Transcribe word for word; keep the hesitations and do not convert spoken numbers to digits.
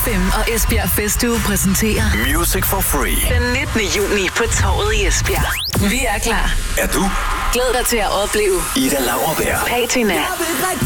fem og Esbjerg Festuge præsenterer Music for Free. Den nittende juni på Torvet i Esbjerg. Vi er klar. Er du? Glæd dig til at opleve Ida Lauerberg, Patina,